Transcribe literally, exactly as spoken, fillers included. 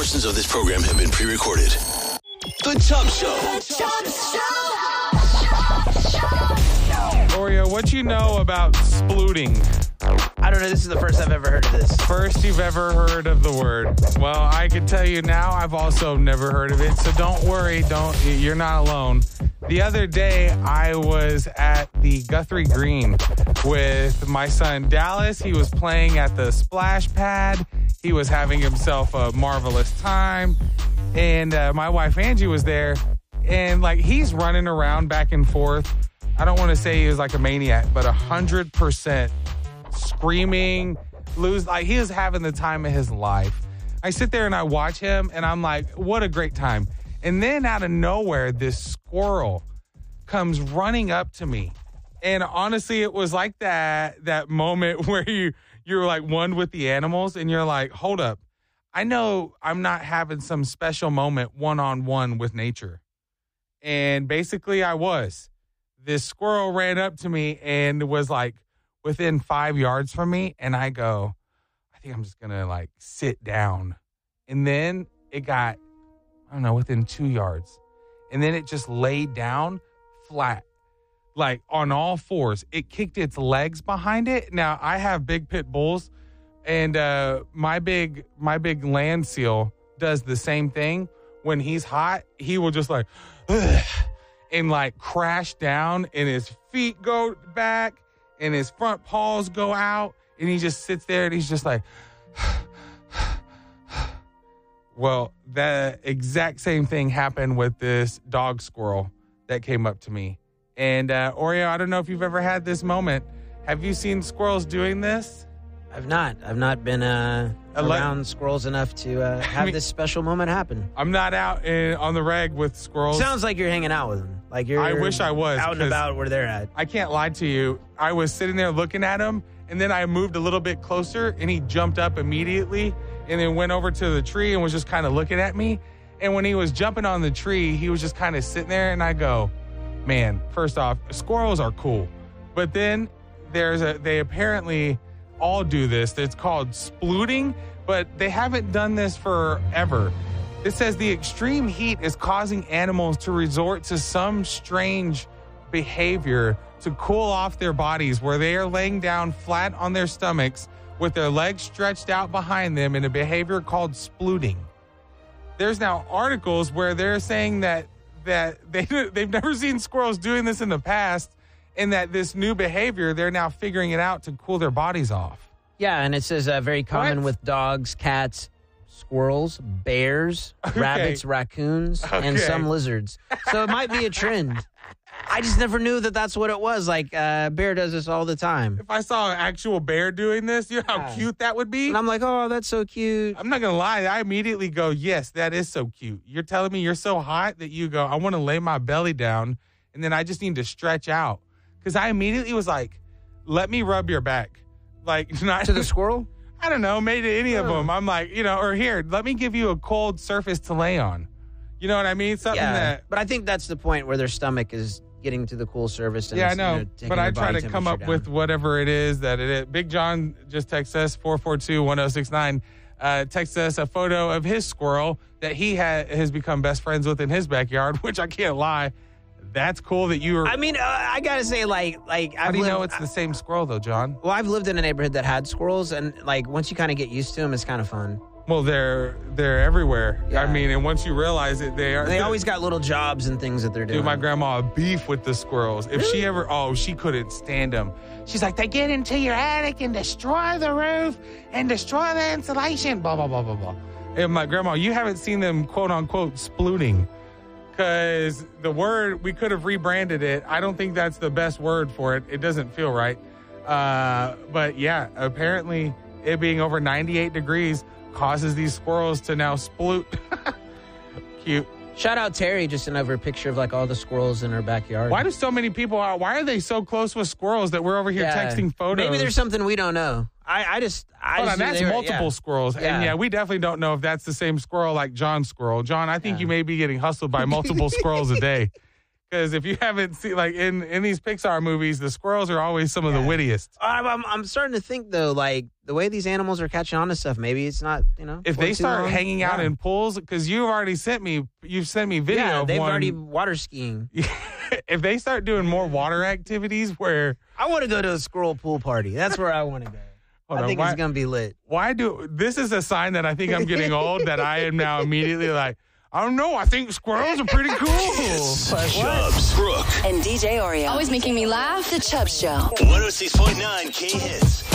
portions of this program have been pre-recorded. The Chubb Show. The Chubb Show. Oreo, what you know about splooting? I don't know. This is the first I've ever heard of this. First you've ever heard of the word. Well, I can tell you now, I've also never heard of it. So don't worry. Don't. You're not alone. The other day, I was at the Guthrie Green with my son Dallas. He was playing at the splash pad. He was having himself a marvelous time. And uh, my wife Angie was there. And like he's running around back and forth. I don't want to say he was like a maniac, but one hundred percent screaming, lose. Like he was having the time of his life. I sit there and I watch him and I'm like, what a great time. And then out of nowhere, this squirrel comes running up to me. And honestly, it was like that that moment where you, you're like one with the animals and you're like, hold up. I know I'm not having some special moment one-on-one with nature. And basically I was. This squirrel ran up to me and was like within five yards from me. And I go, I think I'm just going to like sit down. And then it got, I don't know, within two yards. And then it just laid down flat, like on all fours. It kicked its legs behind it. Now, I have big pit bulls, and uh, my big my big land seal does the same thing. When he's hot, he will just like, ugh, and like crash down, and his feet go back, and his front paws go out, and he just sits there, and he's just like, well, the exact same thing happened with this dog squirrel that came up to me. And uh, Oreo, I don't know if you've ever had this moment. Have you seen squirrels doing this? I've not. I've not been uh, around squirrels enough to uh, have I mean, this special moment happen. I'm not out in, on the reg with squirrels. Sounds like you're hanging out with them. Like you're. I wish I was out and about where they're at. I can't lie to you. I was sitting there looking at him, and then I moved a little bit closer, and he jumped up immediately. And then went over to the tree and was just kind of looking at me. And when he was jumping on the tree, he was just kind of sitting there. And I go, man, first off, squirrels are cool. But then there's a, they apparently all do this. It's called splooting, but they haven't done this forever. It says the extreme heat is causing animals to resort to some strange behavior to cool off their bodies, where they are laying down flat on their stomachs with their legs stretched out behind them in a behavior called splooting. There's now articles where they're saying that that they, they've never seen squirrels doing this in the past, and that this new behavior, they're now figuring it out to cool their bodies off. Yeah, and it says uh, very common What? with dogs, cats, squirrels, bears, Okay. rabbits, raccoons, and Okay. some lizards. So it might be a trend. I just never knew that that's what it was. Like, uh, bear does this all the time. If I saw an actual bear doing this, you know how Yeah. cute that would be? And I'm like, oh, that's so cute. I'm not going to lie. I immediately go, yes, that is so cute. You're telling me you're so hot that you go, I want to lay my belly down, and then I just need to stretch out. Because I immediately was like, let me rub your back. Like, not To the squirrel? I don't know, maybe any of Oh. them. I'm like, you know, or here, let me give you a cold surface to lay on. You know what I mean? Something Yeah. that, But I think that's the point where their stomach is getting to the cool surface. And yeah, I it's, know. you know, taking But I their try body to come up temperature with down. whatever it is that it is. Big John just texted us, four four two, one oh six nine. Uh, texted us a photo of his squirrel that he ha- has become best friends with in his backyard, which I can't lie. That's cool that you were. I mean, uh, I gotta say, like, like How I've do you lived, know it's the same squirrel, though, John? Well, I've lived in a neighborhood that had squirrels, and like once you kind of get used to them, it's kind of fun. Well, they're they're everywhere. Yeah. I mean, and once you realize it, they are. And they always got little jobs and things that they're doing. Dude, my grandma had beef with the squirrels. If she ever, oh, she couldn't stand them. She's like, they get into your attic and destroy the roof and destroy the insulation, blah, blah, blah, blah, blah. And I'm like, Grandma, you haven't seen them, quote unquote, splooting. Because the word, we could have rebranded it. I don't think that's the best word for it. It doesn't feel right. Uh, but yeah, apparently it being over ninety-eight degrees causes these squirrels to now sploot. Cute. Shout out Terry, just sent over a picture of like all the squirrels in her backyard. Why do so many people, why are they so close with squirrels that we're over here Yeah. texting photos? Maybe there's something we don't know. I, I just, I Hold just on, knew that's they were- multiple yeah. squirrels. Yeah. And yeah, we definitely don't know if that's the same squirrel like John's squirrel. John, I think Yeah. you may be getting hustled by multiple squirrels a day. Because if you haven't seen, like in, in these Pixar movies, the squirrels are always some of Yeah. the wittiest. I'm, I'm, I'm starting to think though, like the way these animals are catching on to stuff, maybe it's not, you know. If for they too start long. hanging out Yeah. in pools, because you've already sent me, you've sent me video yeah, of they've one. already water skiing. If they start doing more water activities, where I want to go to a squirrel pool party. That's where I want to go. Hold I on, think why- it's gonna be lit. why do this is a sign that I think I'm getting old that I am now immediately like, I don't know, I think squirrels are pretty cool. Like, what? Chubbs, Brooke, And D J Oreo. Always making me laugh. The Chubb Show. one oh six point nine K Hits.